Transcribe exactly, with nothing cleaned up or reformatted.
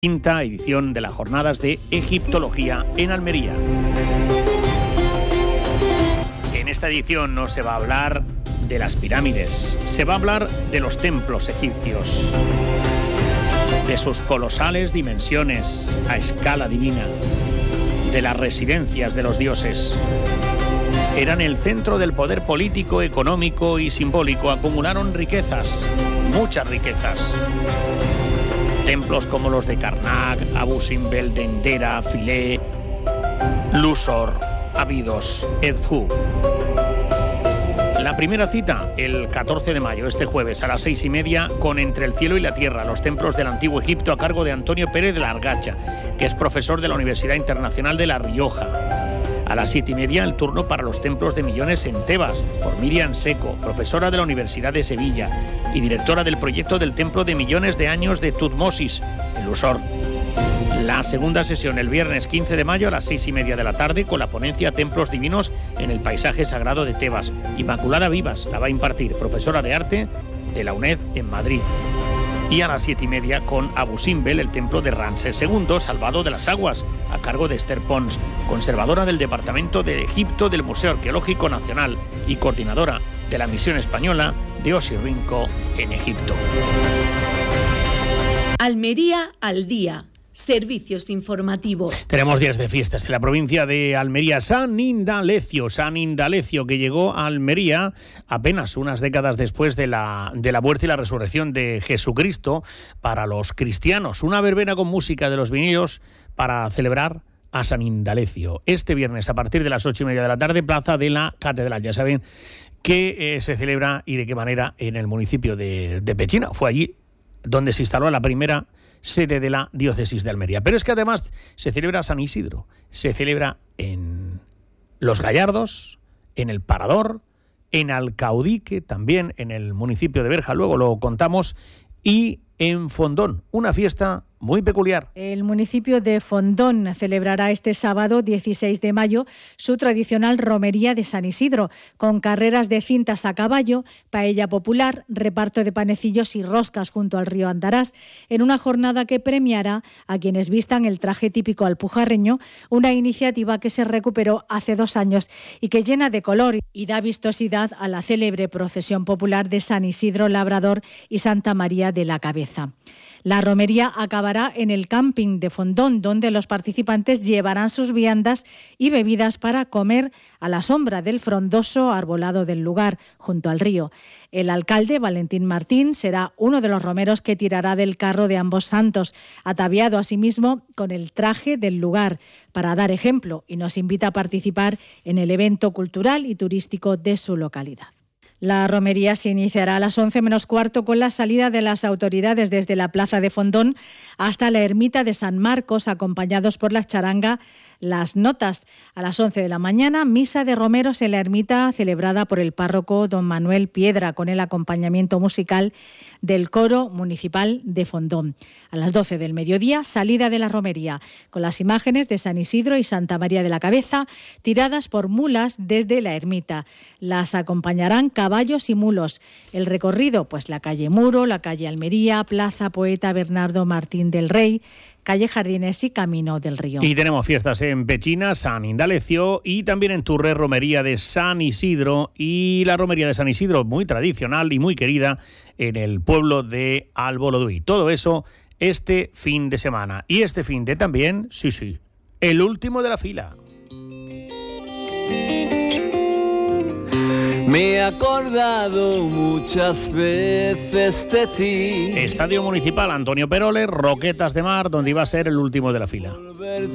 Quinta edición de las jornadas de egiptología en Almería. En esta edición no se va a hablar de las pirámides, se va a hablar de los templos egipcios, de sus colosales dimensiones a escala divina, de las residencias de los dioses. Eran el centro del poder político, económico y simbólico, acumularon riquezas, muchas riquezas. Templos como los de Karnak, Abu Simbel, Dendera, Philae, Luxor, Abidos, Edfu. La primera cita, el catorce de mayo, este jueves, a las seis y media, con Entre el cielo y la tierra, los templos del Antiguo Egipto, a cargo de Antonio Pérez de la Argacha, que es profesor de la Universidad Internacional de La Rioja. A las siete y media, el turno para los templos de Millones en Tebas, por Miriam Seco, profesora de la Universidad de Sevilla y directora del proyecto del Templo de Millones de Años de Tutmosis, en Luxor. La segunda sesión, el viernes quince de mayo, a las seis y media de la tarde, con la ponencia Templos Divinos en el Paisaje Sagrado de Tebas. Inmaculada Vivas la va a impartir, profesora de arte de la UNED en Madrid. Y a las siete y media con Abu Simbel, el templo de Ramsés segundo, salvado de las aguas, a cargo de Esther Pons, conservadora del Departamento de Egipto del Museo Arqueológico Nacional y coordinadora de la misión española de Osirrinco en Egipto. Almería al día. Servicios informativos. Tenemos días de fiestas en la provincia de Almería. San Indalecio, San Indalecio, que llegó a Almería apenas unas décadas después de la, de la muerte y la resurrección de Jesucristo para los cristianos. Una verbena con música de los vinilos para celebrar a San Indalecio. Este viernes, a partir de las ocho y media de la tarde, plaza de la Catedral. Ya saben que eh, se celebra y de qué manera en el municipio de, de Pechina. Fue allí donde se instaló la primera sede de la diócesis de Almería. Pero es que además se celebra San Isidro, se celebra en Los Gallardos, en El Parador, en Alcaudique, también en el municipio de Berja, luego lo contamos, y en Fondón, una fiesta muy peculiar. El municipio de Fondón celebrará este sábado dieciséis de mayo su tradicional romería de San Isidro, con carreras de cintas a caballo, paella popular, reparto de panecillos y roscas junto al río Andarás, en una jornada que premiará a quienes vistan el traje típico alpujarreño, una iniciativa que se recuperó hace dos años y que llena de color y da vistosidad a la célebre procesión popular de San Isidro Labrador y Santa María de la Cabeza. La romería acabará en el camping de Fondón, donde los participantes llevarán sus viandas y bebidas para comer a la sombra del frondoso arbolado del lugar, junto al río. El alcalde, Valentín Martín, será uno de los romeros que tirará del carro de ambos santos, ataviado asimismo con el traje del lugar, para dar ejemplo, y nos invita a participar en el evento cultural y turístico de su localidad. La romería se iniciará a las once menos cuarto con la salida de las autoridades desde la plaza de Fondón hasta la ermita de San Marcos, acompañados por la charanga Las Notas. A las once de la mañana, misa de romeros en la ermita celebrada por el párroco don Manuel Piedra, con el acompañamiento musical del coro municipal de Fondón. A las doce del mediodía, salida de la romería, con las imágenes de San Isidro y Santa María de la Cabeza, tiradas por mulas desde la ermita. Las acompañarán caballos y mulos. El recorrido, pues la calle Muro, la calle Almería, Plaza Poeta Bernardo Martín del Rey, calle Jardines y Camino del Río. Y tenemos fiestas en Pechina, San Indalecio, y también en Turre, romería de San Isidro, y la romería de San Isidro, muy tradicional y muy querida en el pueblo de Alboloduy. Todo eso este fin de semana. Y este fin de también, sí, sí, el último de la fila. Me he acordado muchas veces de ti. Estadio Municipal Antonio Peroles, Roquetas de Mar, donde iba a ser el último de la fila.